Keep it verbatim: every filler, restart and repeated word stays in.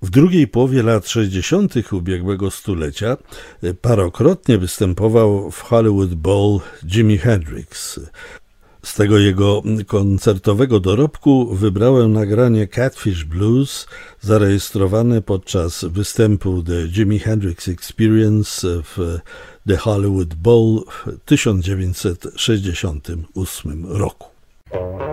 W drugiej połowie lat sześćdziesiątych ubiegłego stulecia parokrotnie występował w Hollywood Bowl Jimi Hendrix. Z tego jego koncertowego dorobku wybrałem nagranie Catfish Blues zarejestrowane podczas występu The Jimi Hendrix Experience w The Hollywood Bowl w tysiąc dziewięćset sześćdziesiątym ósmym roku.